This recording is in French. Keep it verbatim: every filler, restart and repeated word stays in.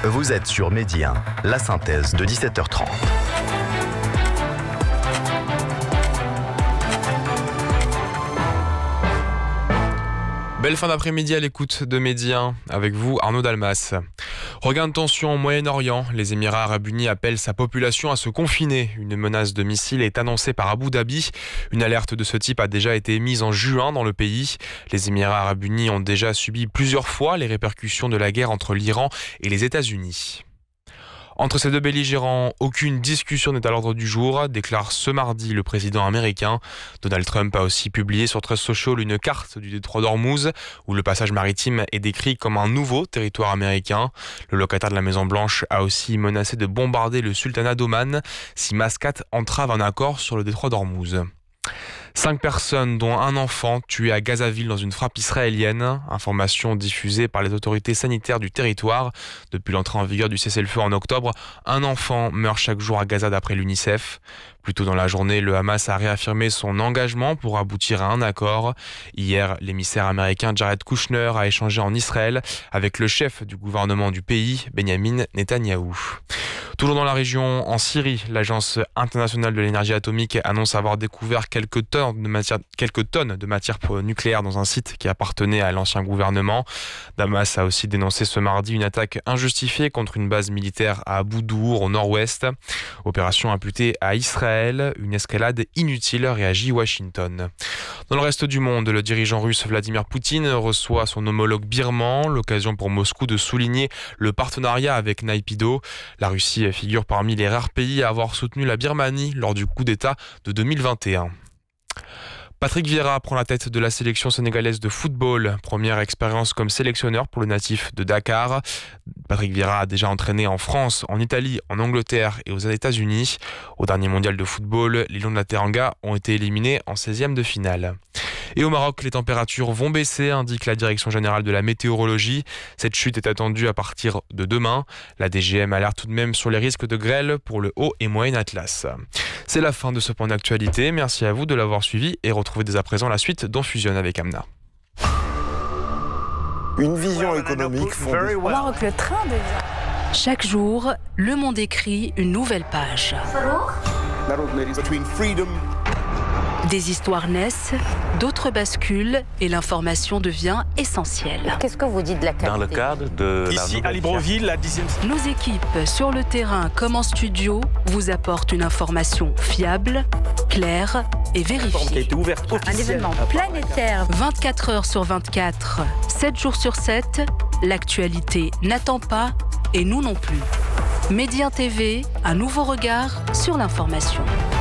Vous êtes sur Midi un, la synthèse de dix-sept heures trente. Belle fin d'après-midi à l'écoute de Midi un, avec vous Arnaud Dalmas. Regain de tension au Moyen-Orient, les Émirats Arabes Unis appellent sa population à se confiner. Une menace de missile est annoncée par Abu Dhabi. Une alerte de ce type a déjà été émise en juin dans le pays. Les Émirats Arabes Unis ont déjà subi plusieurs fois les répercussions de la guerre entre l'Iran et les États-Unis. Entre ces deux belligérants, aucune discussion n'est à l'ordre du jour, déclare ce mardi le président américain. Donald Trump a aussi publié sur Truth Social une carte du détroit d'Ormuz, où le passage maritime est décrit comme un nouveau territoire américain. Le locataire de la Maison-Blanche a aussi menacé de bombarder le sultanat d'Oman si Mascate entrave un accord sur le détroit d'Ormuz. Cinq personnes, dont un enfant, tués à Gazaville dans une frappe israélienne. Information diffusée par les autorités sanitaires du territoire. Depuis l'entrée en vigueur du cessez-le-feu en octobre, un enfant meurt chaque jour à Gaza d'après l'UNICEF. Plus tôt dans la journée, le Hamas a réaffirmé son engagement pour aboutir à un accord. Hier, l'émissaire américain Jared Kushner a échangé en Israël avec le chef du gouvernement du pays, Benyamin Netanyahou. Toujours dans la région, en Syrie, l'Agence internationale de l'énergie atomique annonce avoir découvert quelques tonnes de matière, quelques tonnes de matière nucléaire dans un site qui appartenait à l'ancien gouvernement. Damas a aussi dénoncé ce mardi une attaque injustifiée contre une base militaire à Abu Dour au nord-ouest. Opération imputée à Israël, une escalade inutile, réagit Washington. Dans le reste du monde, le dirigeant russe Vladimir Poutine reçoit son homologue birman, l'occasion pour Moscou de souligner le partenariat avec Naypyidaw. La Russie figure parmi les rares pays à avoir soutenu la Birmanie lors du coup d'État de deux mille vingt et un. Patrick Vieira prend la tête de la sélection sénégalaise de football. Première expérience comme sélectionneur pour le natif de Dakar. Patrick Vieira a déjà entraîné en France, en Italie, en Angleterre et aux États-Unis. Au dernier mondial de football, les Lions de la Teranga ont été éliminés en seizième de finale. Et au Maroc, les températures vont baisser, indique la Direction générale de la météorologie. Cette chute est attendue à partir de demain. La D G M alerte tout de même sur les risques de grêle pour le Haut et Moyen Atlas. C'est la fin de ce point d'actualité. Merci à vous de l'avoir suivi et retrouvez dès à présent la suite d'On Fusionne avec Amna. Une vision économique fondée. Au Maroc, le train devient... Chaque jour, Le Monde écrit une nouvelle page. Des histoires naissent, d'autres basculent et l'information devient essentielle. Qu'est-ce que vous dites de la qualité ? Dans le cadre de Ici, à Libreville, la dixième... Nos équipes, sur le terrain comme en studio, vous apportent une information fiable, claire et vérifiée. qui a été ouverte Un événement planétaire. vingt-quatre heures sur vingt-quatre, sept jours sur sept, l'actualité n'attend pas et nous non plus. Midi un T V, un nouveau regard sur l'information.